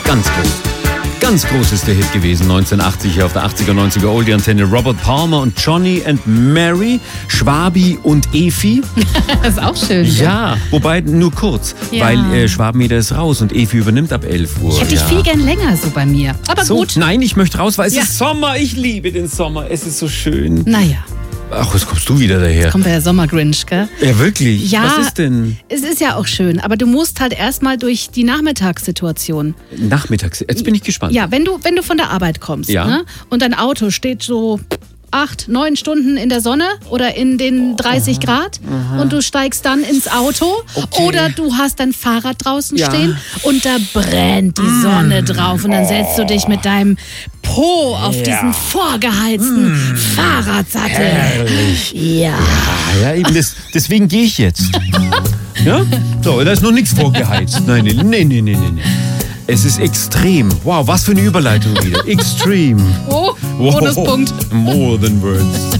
Ganz groß ist der Hit gewesen, 1980 hier auf der 80er, 90er Oldie-Antenne. Robert Palmer und Johnny and Mary, Schwabi und Efi. Das ist auch schön. Ja, wobei nur kurz, weil Schwabenmeter ist raus und Efi übernimmt ab 11 Uhr. Ich hätte dich viel gern länger so bei mir. Aber so, gut. Nein, ich möchte raus, weil es ist Sommer. Ich liebe den Sommer. Es ist so schön. Naja. Ach, jetzt kommst du wieder daher. Kommt der Sommergrinch, gell? Ja, wirklich? Ja, was ist denn? Es ist ja auch schön, aber du musst halt erstmal durch die Nachmittagssituation. Nachmittags. Jetzt bin ich gespannt. Ja, wenn du von der Arbeit kommst, ne, und dein Auto steht so 8, 9 Stunden in der Sonne oder in den 30 Grad und du steigst dann ins Auto oder du hast dein Fahrrad draußen stehen und da brennt die Sonne drauf und dann setzt du dich mit deinem Po auf diesen vorgeheizten Fahrradsattel. Herrlich. Ja. Ja, eben deswegen gehe ich jetzt. Ja? So, da ist noch nichts vorgeheizt. Nein. Es ist extrem. Wow, was für eine Überleitung wieder. Extrem. Oh, Bonuspunkt. More than words.